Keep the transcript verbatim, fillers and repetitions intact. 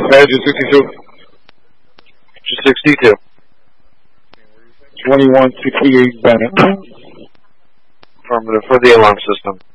Badger sixty-two. sixty-two. twenty-one sixty-eight Bennett. Affirmative for the alarm system.